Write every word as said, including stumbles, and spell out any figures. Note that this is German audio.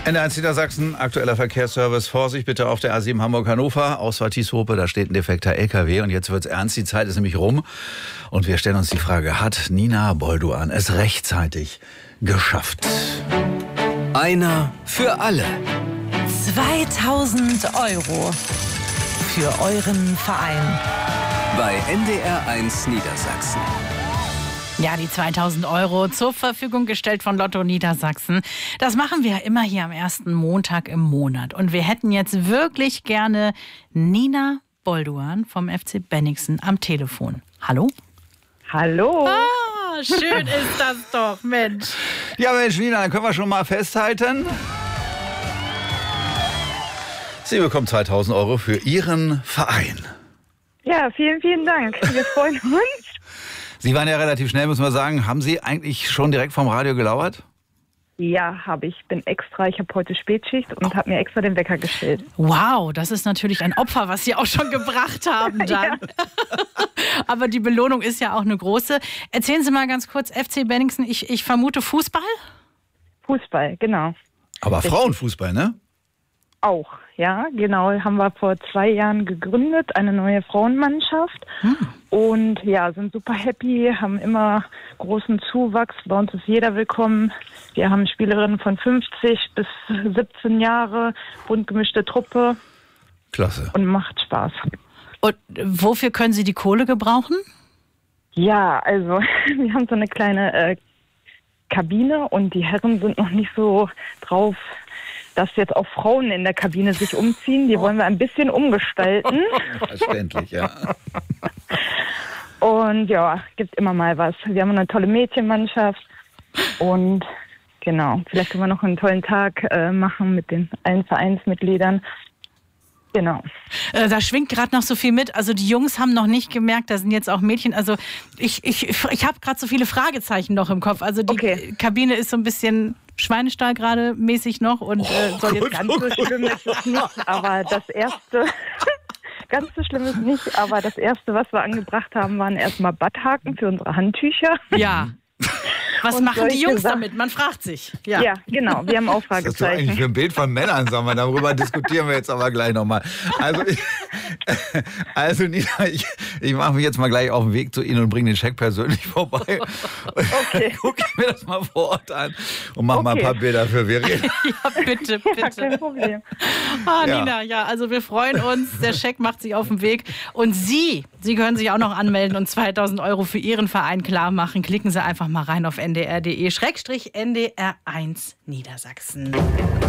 N D R eins Niedersachsen, aktueller Verkehrsservice. Vorsicht bitte auf der A sieben Hamburg-Hannover. Ausfahrt Tieshope, da steht ein defekter L K W. Und jetzt wird's ernst, die Zeit ist nämlich rum. Und wir stellen uns die Frage, hat Nina Bolduan es rechtzeitig geschafft? Einer für alle. zweitausend Euro für euren Verein. Bei N D R eins Niedersachsen. Ja, die zweitausend Euro zur Verfügung gestellt von Lotto Niedersachsen. Das machen wir ja immer hier am ersten Montag im Monat. Und wir hätten jetzt wirklich gerne Nina Bolduan vom F C Bennigsen am Telefon. Hallo? Hallo. Ah, schön ist das doch, Mensch. Ja, Mensch, Nina, dann können wir schon mal festhalten. Sie bekommt zweitausend Euro für Ihren Verein. Ja, vielen, vielen Dank. Wir freuen uns. Sie waren ja relativ schnell, muss man sagen. Haben Sie eigentlich schon direkt vom Radio gelauert? Ja, habe ich. Bin extra, ich habe heute Spätschicht und habe mir extra den Wecker gestellt. Wow, das ist natürlich ein Opfer, was Sie auch schon gebracht haben dann. Ja. Aber die Belohnung ist ja auch eine große. Erzählen Sie mal ganz kurz, F C Bennigsen, ich, ich vermute Fußball? Fußball, genau. Aber Frauenfußball, ne? Auch, ja, genau. Haben wir vor zwei Jahren gegründet, eine neue Frauenmannschaft. Hm. Und ja, sind super happy, haben immer großen Zuwachs. Bei uns ist jeder willkommen. Wir haben Spielerinnen von fünfzig bis siebzehn Jahre, bunt gemischte Truppe. Klasse. Und macht Spaß. Und wofür können Sie die Kohle gebrauchen? Ja, also wir haben so eine kleine äh, Kabine und die Herren sind noch nicht so drauf, dass jetzt auch Frauen in der Kabine sich umziehen. Die wollen wir ein bisschen umgestalten. Verständlich, ja. Und ja, gibt immer mal was. Wir haben eine tolle Mädchenmannschaft und genau, vielleicht können wir noch einen tollen Tag äh, machen mit den allen Vereinsmitgliedern. Genau. Äh, da schwingt gerade noch so viel mit. Also die Jungs haben noch nicht gemerkt, da sind jetzt auch Mädchen. Also ich, ich, ich habe gerade so viele Fragezeichen noch im Kopf. Also die okay. Kabine ist so ein bisschen Schweinestall gerade mäßig noch und äh, soll oh, jetzt ganz so schlimm ist es nicht. Aber das erste, ganz so schlimm ist es nicht. Aber das erste, was wir angebracht haben, waren erstmal Badhaken für unsere Handtücher. Ja. Was und machen die Jungs Sachen. damit? Man fragt sich. Ja, ja genau. Wir haben auch Was ist das Fragezeichen. eigentlich für ein Bild von Männern, sagen wir? Darüber diskutieren wir jetzt aber gleich nochmal. Also, ich, also Nina, ich, ich mache mich jetzt mal gleich auf den Weg zu Ihnen und bringe den Scheck persönlich vorbei. Okay. Gucke ich mir das mal vor Ort an und mache okay. mal ein paar Bilder für Verena. Ja, bitte, bitte. Ja, kein Problem. Ah, Ja. Nina, ja, also wir freuen uns. Der Scheck macht sich auf den Weg. Und Sie, Sie können sich auch noch anmelden und zweitausend Euro für Ihren Verein klar machen. Klicken Sie einfach mal rein auf n d r punkt d e Schrägstrich N D R eins Niedersachsen.